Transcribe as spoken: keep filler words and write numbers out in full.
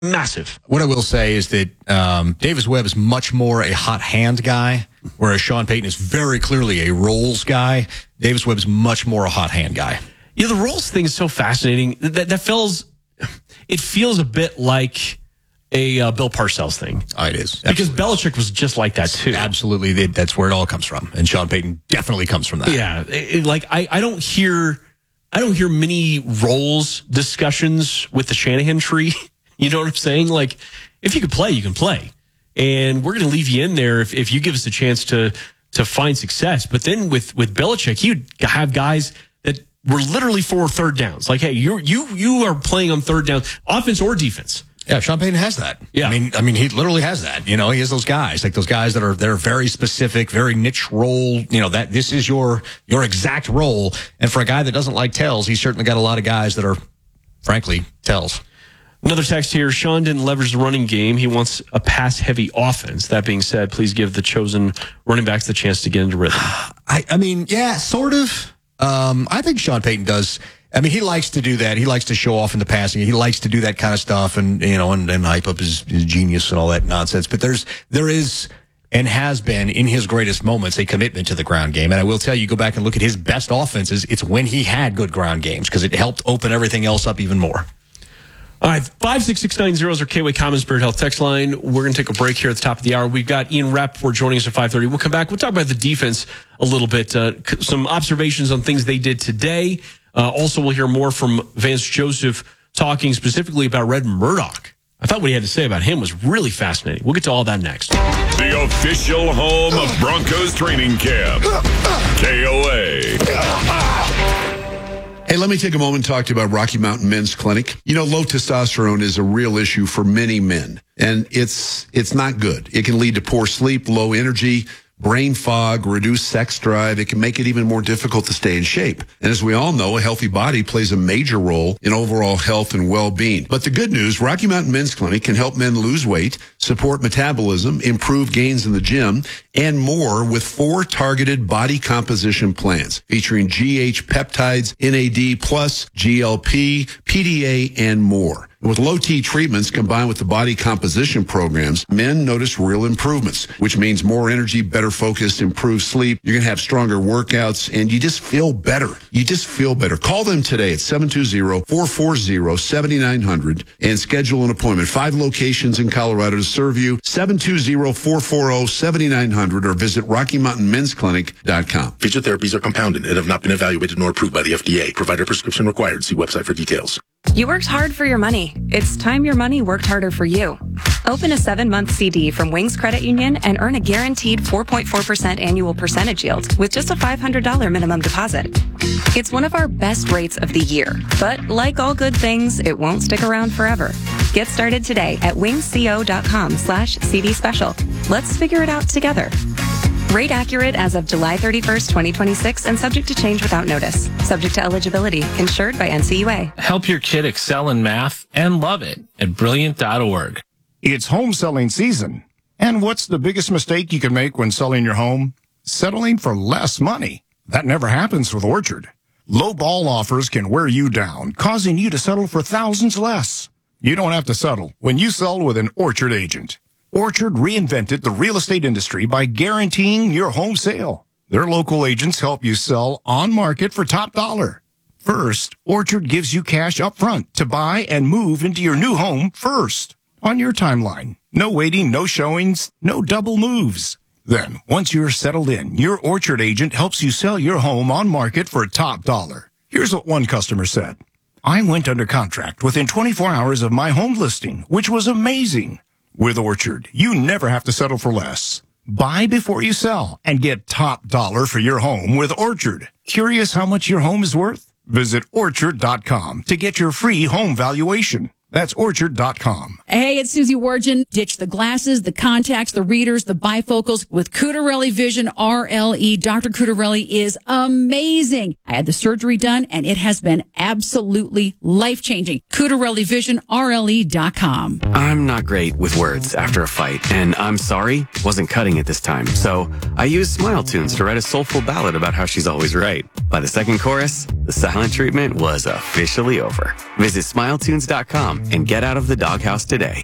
Massive. What I will say is that um, Davis Webb is much more a hot hand guy, whereas Sean Payton is very clearly a roles guy. Davis Webb is much more a hot hand guy. Yeah, the roles thing is so fascinating. That that feels, it feels a bit like a uh, Bill Parcells thing. Oh, it is. Because Belichick was just like that too. Absolutely. That's where it all comes from. And Sean Payton definitely comes from that. Yeah. It, it, like I, I don't hear, I don't hear many roles discussions with the Shanahan tree. You know what I'm saying? Like, if you can play, you can play. And we're going to leave you in there if, if you give us a chance to to find success. But then with, with Belichick, he would have guys that were literally for third downs. Like, hey, you're, you you are playing on third down, offense or defense. Yeah, Sean Payton has that. Yeah. I mean, I mean, he literally has that. You know, he has those guys, like those guys that are, they're very specific, very niche role. You know, that this is your, your exact role. And for a guy that doesn't like tells, he's certainly got a lot of guys that are, frankly, tells. Another text here. Sean didn't leverage the running game. He wants a pass-heavy offense. That being said, please give the chosen running backs the chance to get into rhythm. I, I mean, yeah, sort of. Um, I think Sean Payton does. I mean, he likes to do that. He likes to show off in the passing. He likes to do that kind of stuff and, you know, and, and hype up his, his genius and all that nonsense. But there's, there is, and has been in his greatest moments, a commitment to the ground game. And I will tell you, go back and look at his best offenses. It's when he had good ground games because it helped open everything else up even more. All right, five six six nine zero is our K-Way Common Spirit Health text line. We're going to take a break here at the top of the hour. We've got Ian Rappaport joining us at five thirty. We'll come back. We'll talk about the defense a little bit, uh, some observations on things they did today. Uh, also, we'll hear more from Vance Joseph talking specifically about Red Murdoch. I thought what he had to say about him was really fascinating. We'll get to all that next. The official home of Broncos training camp, K O A. Hey, let me take a moment and talk to you about Rocky Mountain Men's Clinic. You know, low testosterone is a real issue for many men, and it's it's not good. It can lead to poor sleep, low energy, brain fog, reduced sex drive. It can make it even more difficult to stay in shape. And as we all know, a healthy body plays a major role in overall health and well-being. But the good news, Rocky Mountain Men's Clinic can help men lose weight, support metabolism, improve gains in the gym, and more with four targeted body composition plans featuring G H peptides, N A D plus, G L P, P D A, and more. With low-T treatments combined with the body composition programs, men notice real improvements, which means more energy, better focus, improved sleep. You're going to have stronger workouts, and you just feel better. You just feel better. Call them today at seven two zero, four four zero, seven nine zero zero and schedule an appointment. Five locations in Colorado to serve you. seven two zero, four four zero, seven nine zero zero or visit Rocky Mountain Men's Clinic dot com. Physiotherapies are compounded and have not been evaluated nor approved by the F D A. Provider prescription required. See website for details. You worked hard for your money. It's time your money worked harder for you. Open a seven-month C D from Wings Credit Union and earn a guaranteed four point four percent annual percentage yield with just a five hundred dollars minimum deposit. It's one of our best rates of the year, but like all good things, it won't stick around forever. Get started today at wingsco.com slash CD special. Let's figure it out together. Rate accurate as of July thirty-first, twenty twenty-six and subject to change without notice. Subject to eligibility. Insured by N C U A. Help your kid excel in math and love it at brilliant dot org. It's home selling season. And what's the biggest mistake you can make when selling your home? Settling for less money. That never happens with Orchard. Low ball offers can wear you down, causing you to settle for thousands less. You don't have to settle when you sell with an Orchard agent. Orchard reinvented the real estate industry by guaranteeing your home sale. Their local agents help you sell on market for top dollar. First, Orchard gives you cash up front to buy and move into your new home first on your timeline. No waiting, no showings, no double moves. Then, once you're settled in, your Orchard agent helps you sell your home on market for top dollar. Here's what one customer said. I went under contract within twenty-four hours of my home listing, which was amazing. With Orchard, you never have to settle for less. Buy before you sell and get top dollar for your home with Orchard. Curious how much your home is worth? Visit orchard dot com to get your free home valuation. That's orchard dot com. Hey, it's Susie Wargin. Ditch the glasses, the contacts, the readers, the bifocals with Cutarelli Vision R L E. Doctor Cutarelli is amazing. I had the surgery done, and it has been absolutely life-changing. Cutarelli Vision R L E dot com. I'm not great with words after a fight, and I'm sorry wasn't cutting it this time. So I used Smile Tunes to write a soulful ballad about how she's always right. By the second chorus, the silent treatment was officially over. Visit smile tunes dot com and get out of the doghouse today.